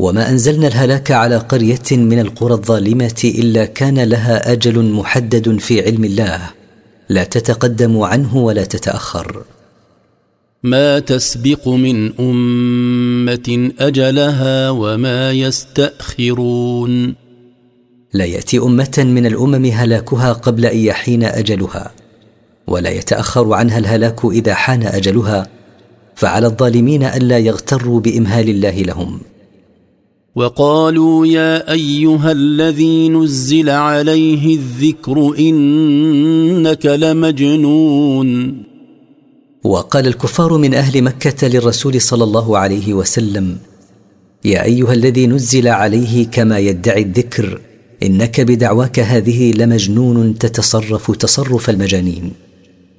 وما أنزلنا الهلاك على قرية من القرى الظالمة إلا كان لها أجل محدد في علم الله لا تتقدم عنه ولا تتأخر. ما تسبق من أمة أجلها وما يستأخرون. لا يأتي أمة من الأمم هلاكها قبل أن يحين أجلها، ولا يتأخر عنها الهلاك إذا حان أجلها، فعلى الظالمين ألا يغتروا بإمهال الله لهم. وقالوا يا أيها الذي نزل عليه الذكر إنك لمجنون. وقال الكفار من أهل مكة للرسول صلى الله عليه وسلم: يا أيها الذي نزل عليه كما يدعي الذكر إنك بدعواك هذه لمجنون تتصرف تصرف المجانين.